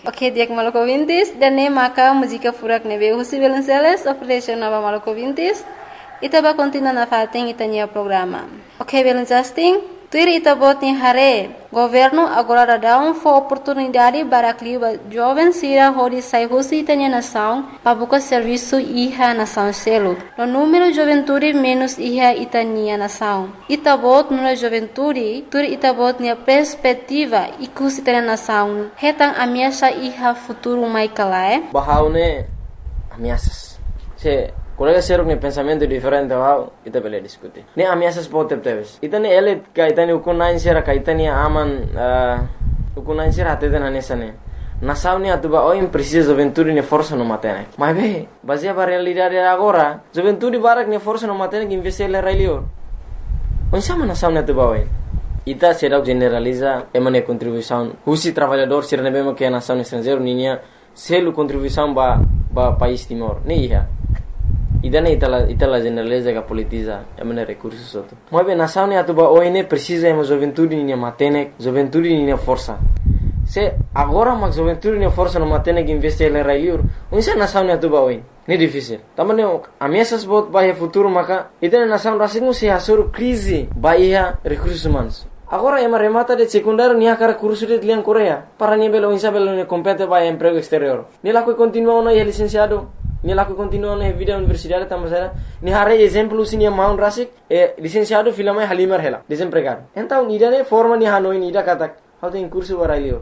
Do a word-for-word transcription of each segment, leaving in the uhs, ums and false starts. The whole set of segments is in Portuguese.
Ok, diak Maluku Vintis, dan ne maka música furak nebe husi Belenceles, operation nova Maluku Vintis, ita ba continua na fating itanya programa. Ok, Belencasting, tuir ita bot ni hare, governo agora dá um for oportunidade para clima jovem sira hodi sai husi itanya nação, para buscar serviço iha nação selo. No número juventude menos iha itania nação. Ita bot no juventude, tuir ita bot ni perspectiva ikusi itanya nação. Hetang ameaça iha futuro mai kalae. Bahaune ameaças. Se colega ser um pensamento diferente wow, ita bele discutir. Ne ameaças pode ter. Ita ne ele ka ita ne ukunain sera ka ita ne aman ukunain sera até na nessa ne. Nação ne atuba oi precisa juventude ne força no matene. Mas be, baseia para realidade agora, juventude barak ne força no matene que investir le railio. Onde sama nação ne atuba oi. Ita será generaliza emane contribuição. Husi trabalhador ser ne bema que a nação estrangeiro ninha selo contribuição ba ba país Timor. Ne ia. Idane itala itala generaliza que politiza emane recursos outro. Mas bem nação ne atuba oi ne precisa ema juventude ninha matene, juventude ninha força. Se agora mas juventude ninha força no matene que investir le railio. Onde sa nação ne atuba oi. Ne difícil. Tamane ameaças bot bahia futuro maka itane nação rasingu se asur crise bahia recursos humanos. Agora ema remata de secundário nia cara curso de liang Coreia. Para nia belo insa belo ne compete bahia emprego exterior. Ni laku continua no licenciado. Ni laku continua no vida universidade tamasera. Ni hare exemplo sini Mount Rasik e licenciado filama Halimar hela. Desempregado. Então nida ne forma ni hanoi nida katak. How tem curso barailio.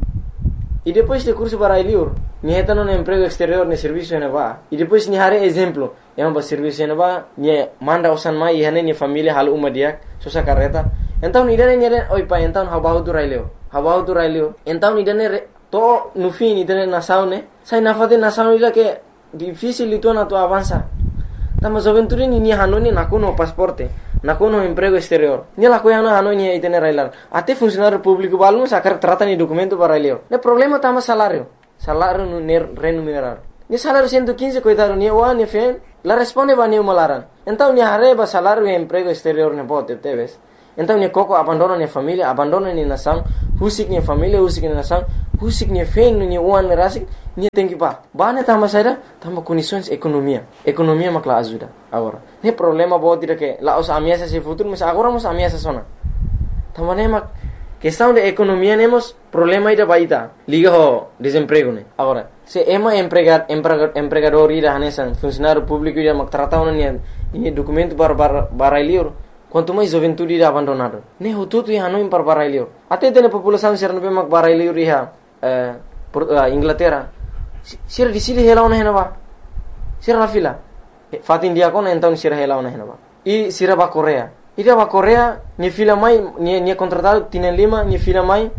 E depois de curso barailio, ni heta no emprego exterior ne serviço ne va. E depois ni hare exemplo. Ema ba serviço ne va, ni manda usan mai hane ni família hal uma dia, sosa carreta. Então nidane nidane oi pa então habahu tu railio. Habahu tu railio. Então nidane to no fim nidane nação ne. Sai na fade nação ila que difícil itu na tu avança. Tama juventude ni ni hanoni nakuno pasporte. Nakuno emprego exterior. Ni la coiana hanoni itene railar. Até funcionário público balum sacar trata ni documento para railio. Ne problema tama salário. Salário no remunerar. Ni salário cento e quinze coitado ni o ni fen. La responde ba ni malaran. Então ni hareba salário e emprego exterior ne bote teves. Então ni coco abandona ni família, abandona ni nação, husik ni família, husik ni nação, husik ni fen ni uan rasik, ni tem que pa. Bane tama saída, tama condições economia. Economia makla ajuda agora. Ne problema bote de que lá os ameaças se futuro, mas agora mos ameaças sona. Tama ne mak questão de economia nemos problema ida baita. Liga ho desemprego ne. Agora, se ema empregar empregador ida hanesan, funcionário público ida mak tratau ni ni documento para barailio. Quanto mais juventude irá abandonado. Ne hututu ia hanoi par barailio. Até tem a população ser no bemak barailio iha eh Inglaterra. Sira di sili hela ona henaba. Sira la fila. Fatin dia kona então sira hela ona henaba. E sira ba Coreia. Ida ba Coreia ni fila mai ni ni contratado tienen lima ni fila mai.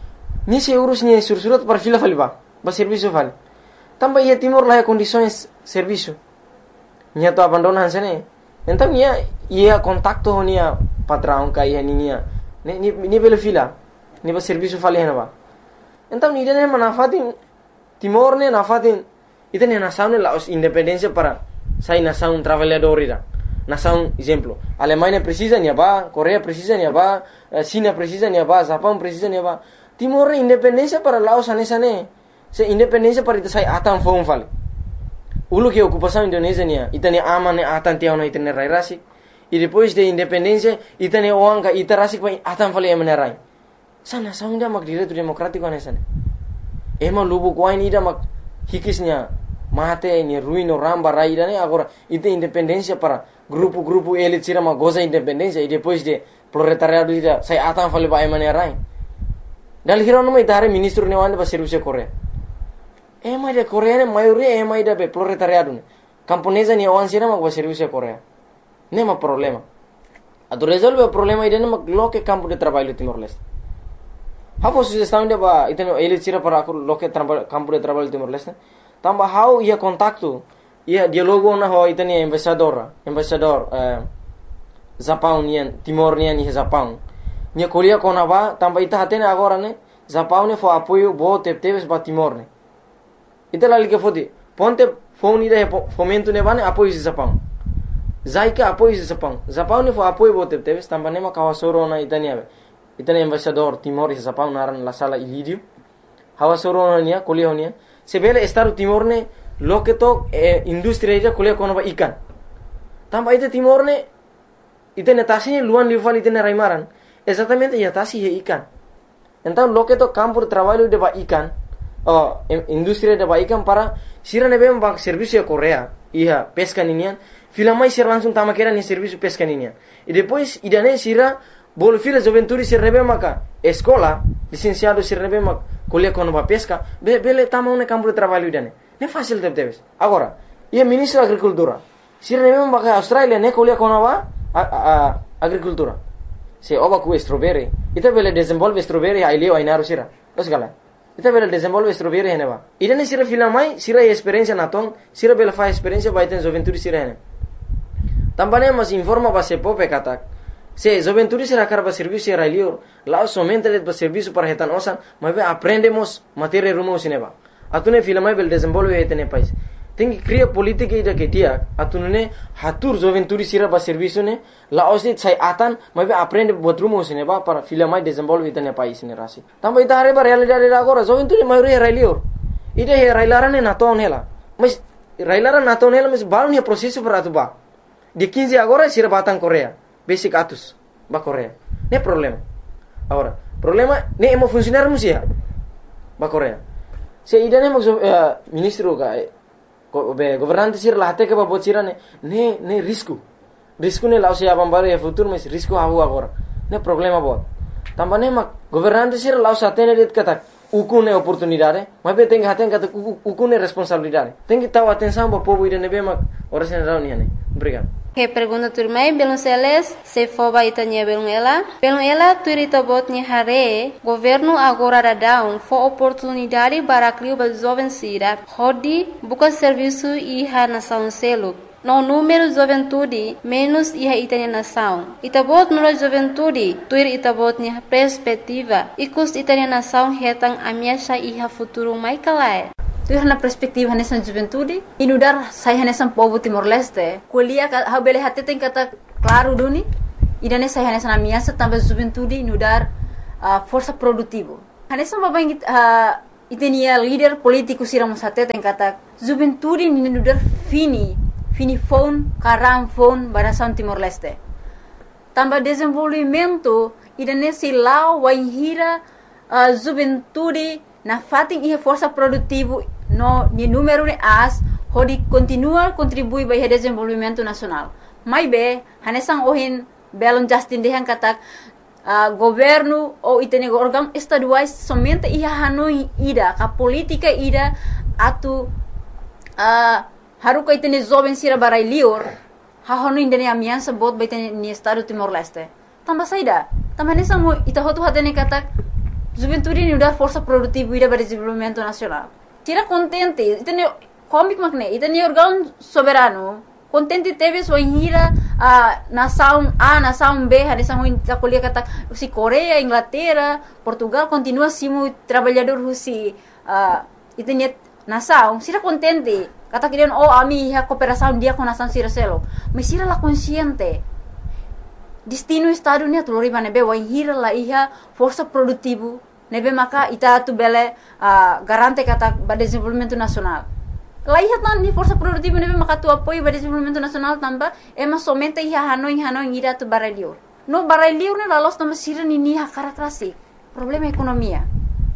Ni se urus ni sursurat par fila faliba. Ba serviço vale. Tamba ia Timor lá condições serviço. Ni to abandonan sene. Então ia ia contacto nia patrão kai hania ni ni ni bela fila ni ba serviço fali henaba. Então ni dene manafatin Timor ne nafatin itene nação ne la independência para sai nação trabalhador ira. Nação exemplo, Alemanha precisa ni ba, Coreia precisa ni ba, China precisa ni ba, Japão precisa ni ba. Timor ne independência para Laos anesa ne. Se independência para ita sai atan fon fali. Ulu que ocupação Indonésia nia, itane aman ne atan tiao na itane rai rasik. E depois de independência, itane oanga ita rasik pa atan fali emane rai. Sa nação ida mak direito democrático anesa ne. Ema lubu kuain ida mak hikisnya mate ni ruino ramba rai ida ne agora ita independência para grupo-grupo elit sira mak goza independência e depois de proletariado ida sai atan fali pa emane rai. Dal hiro no mai tare ministro ne wanda ba serviço Coreia. Ema de Coreia ne maioria ema ida be proletariado ne. Camponesa ni awan sira mak ba serviço Coreia. Nema problema. Ado resolve o problema ida ne mak loke campo de trabalho Timor-Leste. Hafo sugestão de ba itano elit sira para loke campo de trabalho Timor-Leste. Tamba how ia contacto ia dialogo na ho itani embaixador, embaixador eh Japão nian Timor nian ni Japão. Nia Coreia kona ba tamba ita hatene agora ne Japão ne fo apoio bo tepteves ba Timor ne. Ita lali que fodi ponte phone ida fomento ne bane apoio de Japão. Zaika apoio de Japão. Japão ne fo apoio bo tepteves tamba ne ma kawasoro na itani ave. Itani embaixador Timor e Japão naran la sala Ilídio. hawa soronia kuliah honia sebele Estado Timor ne loke to eh, industri aja kuliah kono ba ikan tamba ite Timor ne ite netasinya luan liufal ite raimaran exatamente ya tasi he ikan então loke to campo de trabalho de ba ikan oh, industri de ba ikan para sira ne bem ba serviço Korea iya pesca ninian filamai sira langsung tama kera ni serviço pesca ninian e depois idane sira bolo fila juventude sira ne bem maka escola licenciado sira ne bem maka kuliah kono ba pesca be bele tama un campo de trabalho idane ne fácil de teves agora ia ministro da agricultura sira ne bem maka Australia ne kuliah kono ba a, a, agricultura se oba ku strawberry ita bele desenvolve strawberry ai leo ai naru sira los gala ita bele desenvolve strawberry hene ba ida ne sira filamai sira experiência na ton sira bele fa experiência ba iten juventude sira hene tambane mas informa ba se pope katak se juventude sira karba serviço sira leo lá somente de serviço para retan osan mas aprendemos matéria rumo sineba atune filamai bele desenvolve etene país tem que criar política ida que dia atune hatur juventude sira ba serviço ne la osit sai atan mas aprende buat rumo sine ba para filamai desenvolve itane país ne rasi tamba ita are ba realidade agora juventude mai re railior ida he railarane na ton hela mas railara na ton hela mas balun he processo para tu ba de quinze agora sira batang Korea basic atus ba Korea ne problema agora problema ne emo funcionar musia ba Korea se ida ne mo uh, ministro ka be governante sir la hate ke ba bocira ne ne ne risco risco ne lao se abam bare e futuro mas risco hawo agora ne problema bo tambane ma governante sir lao sa tene det kata ukune oportunidade mas be tenga haten kata ukune responsabilidade tenga taw atenção ba povo ida ne be ma ora sen reunião ne obrigado. Que pergunta turmai belum seles se foba itanya belum ela belum ela turita botnya hare governo agora da down for oportunidade para criar ba jovem sira hodi buka serviço iha nação selo no número juventude menos iha itanya nação itabot no juventude tuir itabotnya perspectiva ikus itanya nação hetang amiasha iha futuro mai kalai tu na perspektiva nessa juventude inudar saya nessa povo Timor Leste kuliah ha bele hate tem kata claro duni idane saya nessa na minha também juventude inudar uh, força produtivo nessa babang uh, itenia líder político siramos hate tem kata juventude inudar fini fini phone karam phone barasan Timor Leste também desenvolvimento idane silau waihira uh, juventude na fating ihe força produtivo no ni número de as hodi continua contribui para o desenvolvimento nacional mai be hanesang ohin belon Justin dehan katak uh, governo ou itene órgão estaduais somente ia hanoi ida ka política ida atu uh, haru ka itene jovem sira barai lior ha hono indene amiança bot ba itene ni estado Timor Leste tamba saida tamba hanesang mo ita hotu hatene katak juventude ni dar força produtiva ida para o desenvolvimento nacional. Tira contente, itene comic magne, itene órgão soberano. Contente teve sua ira a nação A, nação B, a nação a colher kata se Coreia, Inglaterra, Portugal continua simo trabalhador rusi uh, itene nação. Tira contente, kata kirian oh ami a cooperação dia com nação sira selo. Mas tira la consciente. Destino estado ni atulori ba nebe wa hira la iha força produtivo nebe maka ita tu bele uh, garante kata ba desenvolvimento nacional la iha tan ni força produtivo nebe maka tu apoio ba desenvolvimento nacional tamba ema somente iha hanoi hanoi ira tu barelior no barelior ne la los tamba sira ni ni ha karakteristik problema ekonomia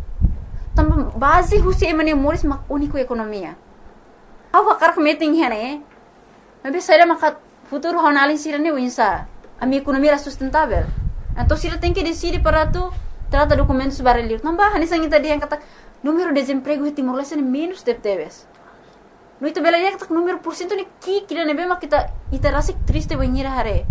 tamba base husi emane moris mak unico ekonomia awa karak meeting hene nebe saira maka futuro honalin sira ne winsa a minha economia era sustentável. Então, se ela tem que decidir para tu, trata documentos barulhos. Não vai, nessa gente dia kata número de desemprego em Timor Leste é menos de teves. No itu bela dia kata número por cento ni ki kira nebe mak kita ita rasa triste banhira hare.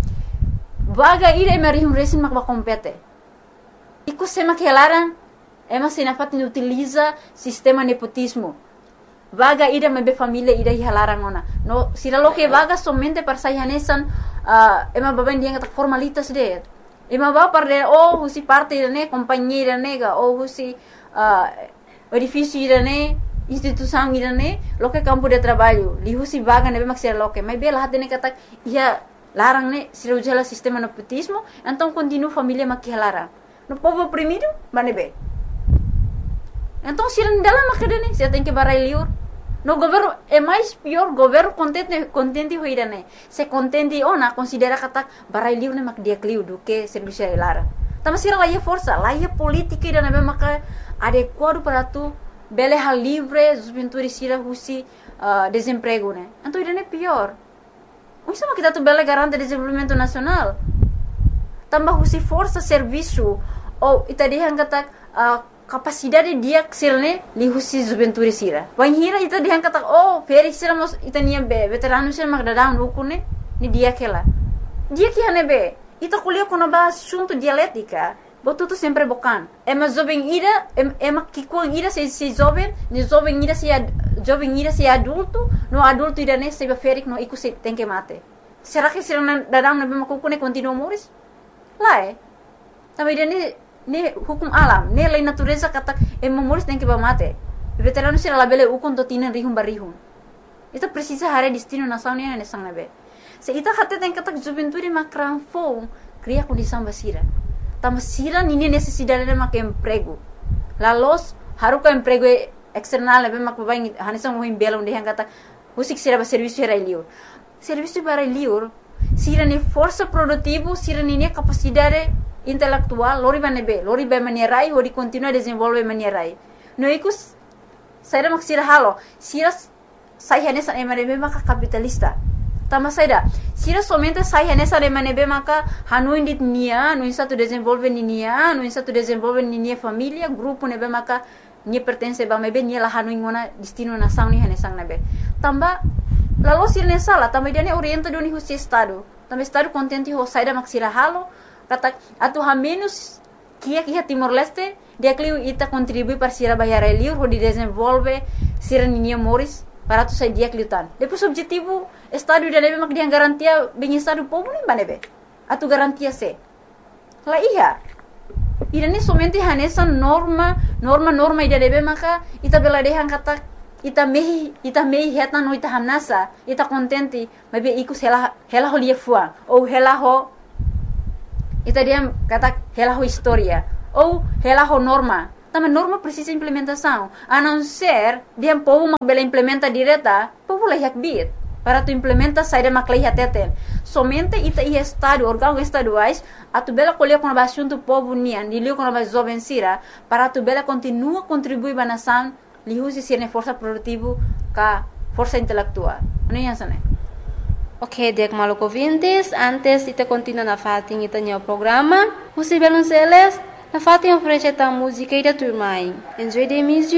Vaga ira emari um resin mak ba compete. Iku sema que elaran ema se na fatin utiliza sistema nepotismo. Vaga ida mebe família ida hilaran ona. No, sira lo que vaga somente para sayanesan uh, ema baben dia kata formalitas de. Ema ba para oh husi parte ne companhia nega oh husi uh, edifício ne instituição ne lo que campo de trabalho. Li husi vaga nebe maksir lo que. Mebe lah ne kata ia larang ne sira ujala sistema nepotismo, então continua família mak hilaran. No povo oprimido, manebe. Então, se não dela macadane, você tem que barai liur. No governo é mais pior, governo contente contente hoira né. Se contente ona considera kata barai liur ne mak dia kliu do que serviço lara. Tama sira lá é força, lá é política e na maka adequado para tu bele hal livre, os pintores sira husi uh, desemprego né. Então isso é pior. O sama kita tu bele garante desenvolvimento nacional. Tambah husi força serviço ou itadihan kata uh, capacidade dia ksilne li husi juventude sira. Wan hira ita dihan kata oh feri sira mos ita niya be veterano sira magdadam rukune ni dia kela. Dia que hane be ita kuliah kono ba assunto dialética. Botuto sempre bocan. Ema jovem ira ema kikuang ira se se jovem, ni jovem ira se jovem ira se adulto, no adulto ira ne se ferik no iku se tem que mate. Será que sira dadam na be makukune continua moris? Lá é. Também ira ne hukum alam, ne lei natureza kata e memoris tem que ba mate. Veterano sira labele ukon to tinan rihum barihum. Ita precisa hare destino nação ne ne sang nabe. Se ita hatte tem kata juventude makran fo, cria condição basira. Tama sira nini necessidade de mak emprego. La los haruka emprego external nabe mak babai hanisang mo himbela onde hang kata usik sira ba serviço era liur. Serviço para liur sira ne força produtivo, sira nini capacidade intelectual, lori ba nebe, lori ba manierai, lori continua desenvolve manierai. No ikus, saya mak sira halo, sira saya nessa emanebe maka capitalista. Tama saya sira somente saya nessa emanebe maka hanu indit nia, no insa tu desenvolve ni nia, no insa tu desenvolve ni nia família, grupo nebe maka ni pertence ba mebe ni la hanu ingona destino nação ni hanesang nebe. Tamba lalu sira nessa la, tamba dia ne orienta doni husi estado. Tamba estado contente ho saya mak sira halo. Kata atu ha menos kia kia Timor Leste dia kliu ita contribui para sira bayar liur ho di desenvolve sira ninia moris para tu sai dia kliutan. Depois objetivo estado dia nebe mak dia garantia bem estado povo nem banebe. Atu garantia se. La iya. Ida ni somente hanesa norma norma norma ida nebe maka ita bela dehan kata ita mehi ita mehi heta no ita hanasa ita contente mabe ikus hela hela ho lia fuang ou hela ho ita dia kata hela ho história ou hela ho norma. Também norma precisa implementação. A não ser dia povo mak bela implementa direta, povo lah yak bit. Para tu implementa saída mak lah teten. Somente ita i estado órgãos estaduais a tu bela colher com a assunto povo nian, dilio com a jovem sira, para tu bela continua contribuir ba nação, li usi sirne força produtivo ka força intelectual. Não é isso, né? Ok, dek maluco ouvintes, antes de continuar na fatin ita o programa, você Belonceles, na fatin oferece a música e da turma. Enjoy the music.